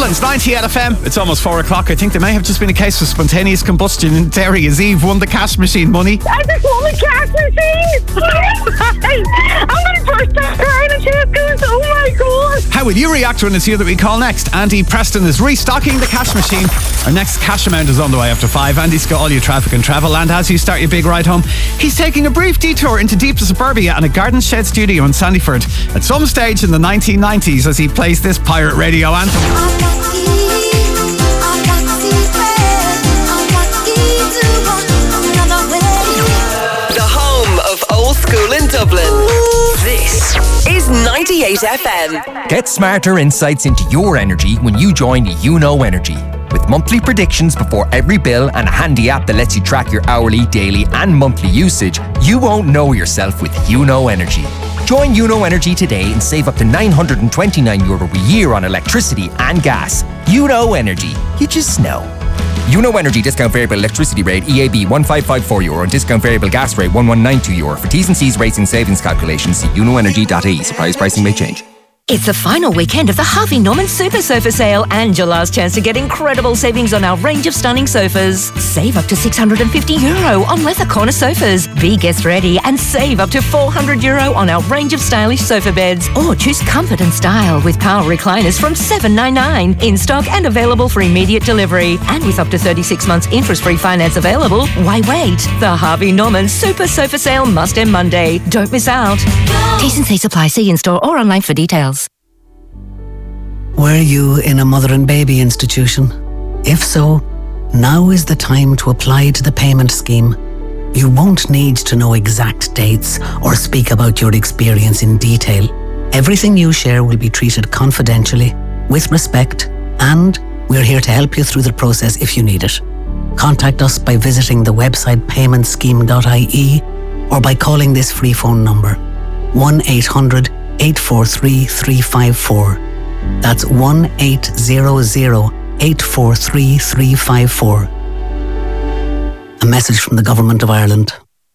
Dublin's 98 FM. It's almost 4 o'clock. I think there may have just been a case of spontaneous combustion in Derry as Eve won the cash machine money. I just won the cash machine! I'm going to burst out crying and Tesco's. Oh my God! How will you react when it's you that we call next? Andy Preston is restocking the cash machine. Our next cash amount is on the way after 5. Andy's got all your traffic and travel, and as you start your big ride home, he's taking a brief detour into deep suburbia and a garden shed studio in Sandyford at some stage in the 1990s as he plays this pirate radio anthem. The home of old school in Dublin. This is 98 FM. Get smarter insights into your energy when you join YouKnow Energy. With monthly predictions before every bill and a handy app that lets you track your hourly, daily and monthly usage, you won't know yourself with YouKnow Energy. Join YouKnow Energy today and save up to €929 a year on electricity and gas. YouKnow Energy. You just know. YouKnow Energy discount variable electricity rate EAB €1554 and discount variable gas rate €1192. For T's and C's rates and savings calculations, see youknowenergy.ie. Surprise pricing may change. It's the final weekend of the Harvey Norman Super Sofa Sale and your last chance to get incredible savings on our range of stunning sofas. Save up to €650 on leather corner sofas. Be guest ready and save up to €400 on our range of stylish sofa beds. Or choose comfort and style with power recliners from $799. In stock and available for immediate delivery. And with up to 36 months interest-free finance available, why wait? The Harvey Norman Super Sofa Sale must end Monday. Don't miss out. T's and C's apply. See in-store or online for details. Were you in a mother and baby institution? If so, now is the time to apply to the payment scheme. You won't need to know exact dates or speak about your experience in detail. Everything you share will be treated confidentially, with respect, and we're here to help you through the process if you need it. Contact us by visiting the website paymentscheme.ie or by calling this free phone number 1-800-843-354. That's 1-800-843-354. A message from the Government of Ireland.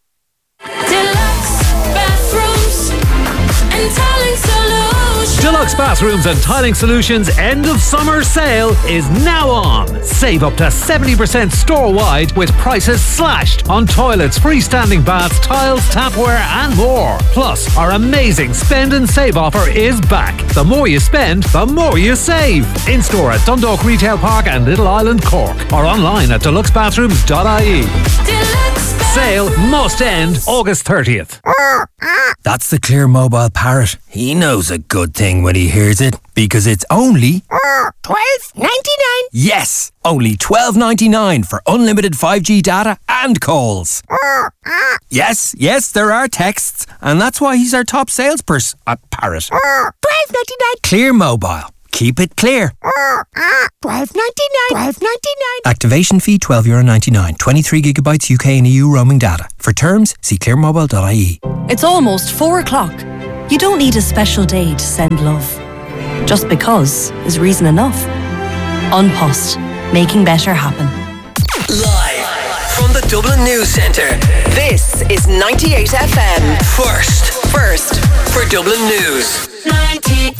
Deluxe Bathrooms and Tiling Solutions end of summer sale is now on. Save up to 70% store-wide with prices slashed on toilets, freestanding baths, tiles, tapware and more. Plus, our amazing spend and save offer is back. The more you spend, the more you save. In-store at Dundalk Retail Park and Little Island, Cork. Or online at deluxebathrooms.ie. Sale must end August 30th. That's the Clear Mobile Parrot. He knows a good thing when he hears it, because it's only $12.99. Yes, only $12.99 for unlimited 5G data and calls. Yes, there are texts, and that's why he's our top salesperson at Parrot. $12.99. Clear Mobile. Keep it clear. $12.99. Activation fee €12.99. 23 gigabytes UK and EU roaming data. For terms, see clearmobile.ie. It's almost 4 o'clock. You don't need a special day to send love. Just because is reason enough. An Post, making better happen. Live from the Dublin News Centre. This is 98 FM. First for Dublin News. 98.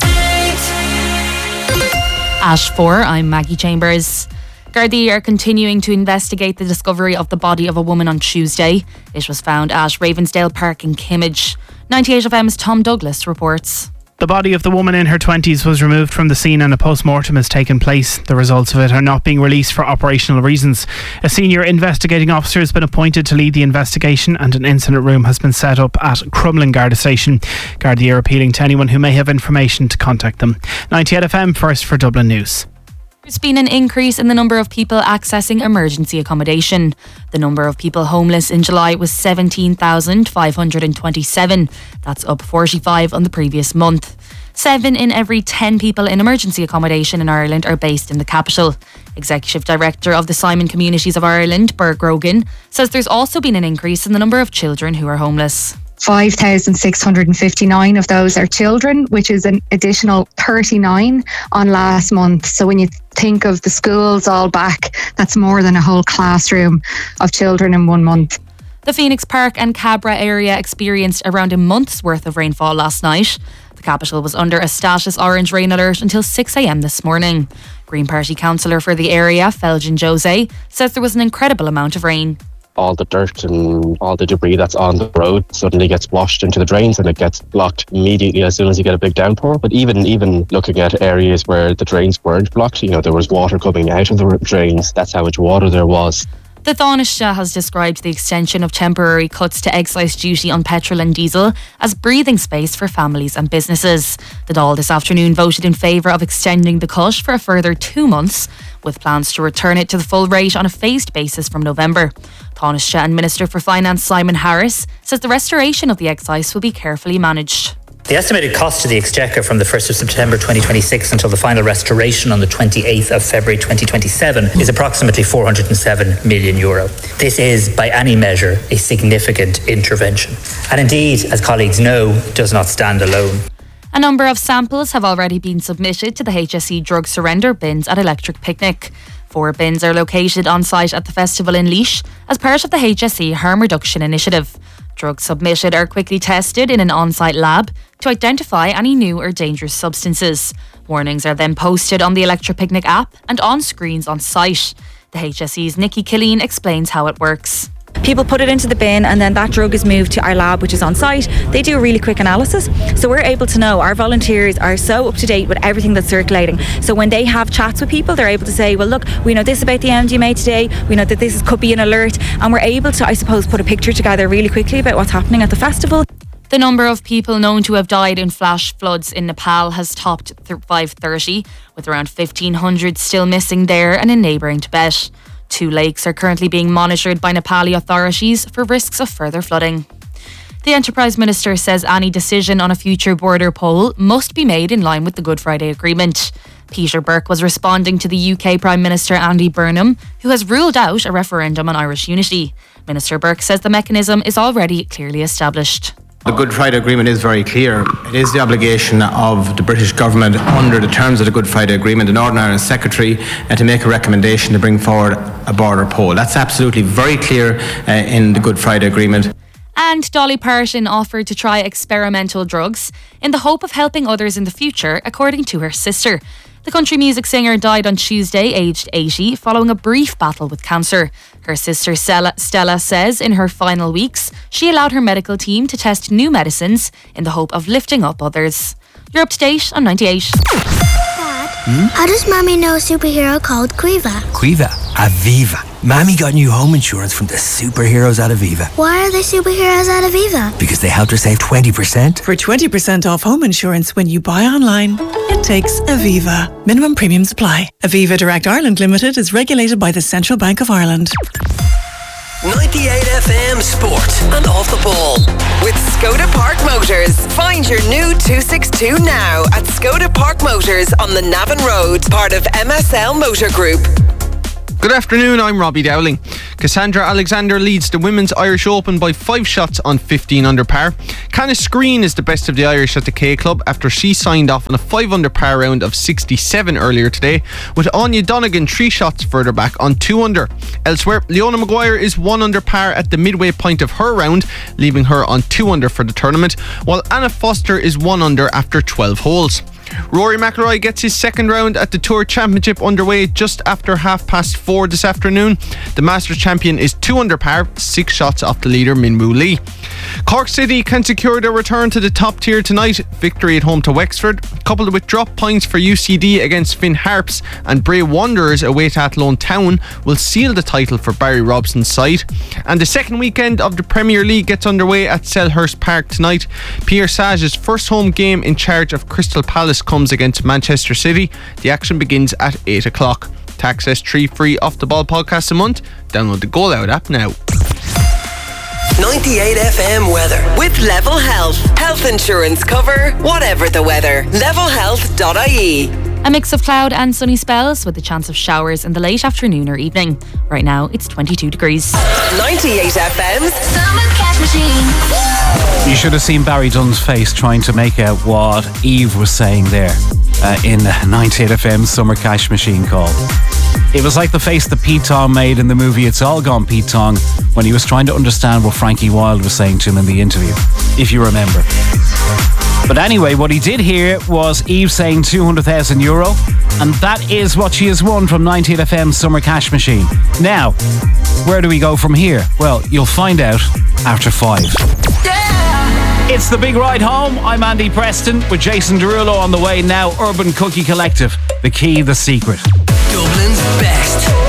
At 4, I'm Maggie Chambers. Gardaí are continuing to investigate the discovery of the body of a woman on Tuesday. It was found at Ravensdale Park in Kimmage. 98 FM's Tom Douglas reports. The body of the woman in her 20s was removed from the scene and a post-mortem has taken place. The results of it are not being released for operational reasons. A senior investigating officer has been appointed to lead the investigation and an incident room has been set up at Crumlin Garda Station. Gardaí are appealing to anyone who may have information to contact them. 98 FM, first for Dublin News. There's been an increase in the number of people accessing emergency accommodation. The number of people homeless in July was 17,527. That's up 45 on the previous month. 7 in every 10 people in emergency accommodation in Ireland are based in the capital. Executive Director of the Simon Communities of Ireland, Bert Grogan, says there's also been an increase in the number of children who are homeless. 5,659 of those are children, which is an additional 39 on last month. So when you think of the schools all back, that's more than a whole classroom of children in 1 month. The Phoenix Park and Cabra area experienced around a month's worth of rainfall last night. The capital was under a status orange rain alert until 6 a.m. this morning. Green Party councillor for the area, Felgen Jose, says there was an incredible amount of rain. All the dirt and all the debris that's on the road suddenly gets washed into the drains and it gets blocked immediately as soon as you get a big downpour. But even looking at areas where the drains weren't blocked, there was water coming out of the drains. That's how much water there was. The Taoiseach has described the extension of temporary cuts to excise duty on petrol and diesel as breathing space for families and businesses. The Dáil this afternoon voted in favour of extending the cut for a further 2 months, with plans to return it to the full rate on a phased basis from November. Taoiseach and Minister for Finance Simon Harris says the restoration of the excise will be carefully managed. The estimated cost to the Exchequer from the 1st of September 2026 until the final restoration on the 28th of February 2027 is approximately €407 million. This is, by any measure, a significant intervention. And indeed, as colleagues know, does not stand alone. A number of samples have already been submitted to the HSE drug surrender bins at Electric Picnic. 4 bins are located on site at the festival in Laois as part of the HSE Harm Reduction Initiative. Drugs submitted are quickly tested in an on-site lab to identify any new or dangerous substances. Warnings are then posted on the Electric Picnic app and on screens on site. The HSE's Nikki Killeen explains how it works. People put it into the bin and then that drug is moved to our lab, which is on site. They do a really quick analysis. So we're able to know, our volunteers are so up to date with everything that's circulating. So when they have chats with people, they're able to say, well, look, we know this about the MDMA today. We know that this could be an alert. And we're able to, I suppose, put a picture together really quickly about what's happening at the festival. The number of people known to have died in flash floods in Nepal has topped 530, with around 1,500 still missing there and in neighbouring Tibet. 2 lakes are currently being monitored by Nepali authorities for risks of further flooding. The Enterprise Minister says any decision on a future border poll must be made in line with the Good Friday Agreement. Peter Burke was responding to the UK Prime Minister Andy Burnham, who has ruled out a referendum on Irish unity. Minister Burke says the mechanism is already clearly established. The Good Friday Agreement is very clear. It is the obligation of the British Government under the terms of the Good Friday Agreement, the Northern Ireland Secretary, to make a recommendation to bring forward a border poll. That's absolutely very clear in the Good Friday Agreement. And Dolly Parton offered to try experimental drugs in the hope of helping others in the future, according to her sister. The country music singer died on Tuesday, aged 80, following a brief battle with cancer. Her sister Stella says in her final weeks, she allowed her medical team to test new medicines in the hope of lifting up others. You're up to date on 98. How does Mommy know a superhero called Quiva? Quiva? Aviva. Mommy got new home insurance from the superheroes at Aviva. Why are they superheroes at Aviva? Because they helped her save 20%. For 20% off home insurance when you buy online, it takes Aviva. Minimum premiums apply. Aviva Direct Ireland Limited is regulated by the Central Bank of Ireland. 98 FM Sport and Off the Ball with Skoda Park Motors. Find your new 262 now at Skoda Park Motors on the Navan Road, part of MSL Motor Group. Good afternoon, I'm Robbie Dowling. Cassandra Alexander leads the Women's Irish Open by 5 shots on 15 under par. Canis Green is the best of the Irish at the K Club after she signed off on a 5 under par round of 67 earlier today, with Anya Donegan 3 shots further back on 2 under. Elsewhere, Leona Maguire is 1 under par at the midway point of her round, leaving her on 2 under for the tournament, while Anna Foster is 1 under after 12 holes. Rory McIlroy gets his second round at the Tour Championship underway just after 4:30 this afternoon. The Masters champion is 2 under par, 6 shots off the leader Minwoo Lee. Cork City can secure their return to the top tier tonight. Victory at home to Wexford, coupled with drop points for UCD against Finn Harps and Bray Wanderers away to Athlone Town, will seal the title for Barry Robson's side. And the second weekend of the Premier League gets underway at Selhurst Park tonight. Pierre Sage's first home game in charge of Crystal Palace comes against Manchester City. The action begins at 8 o'clock. To access 3 free Off the Ball podcasts a month, download the Goal Out app now. 98 FM weather with Level Health. Health insurance cover, whatever the weather. levelhealth.ie. A mix of cloud and sunny spells with a chance of showers in the late afternoon or evening. Right now, it's 22 degrees. 98 FM's Summer Cash Machine. You should have seen Barry Dunn's face trying to make out what Eve was saying there in 98 FM's Summer Cash Machine call. It was like the face that Pete Tong made in the movie It's All Gone Pete Tong when he was trying to understand what Frankie Wilde was saying to him in the interview, if you remember. But anyway, what he did hear was Eve saying €200,000, and that is what she has won from 98FM's Summer Cash Machine. Now, where do we go from here? Well, you'll find out after 5. It's the big ride home. I'm Andy Preston with Jason Derulo on the way now. Urban Cookie Collective, The Key, The Secret. Dublin's best.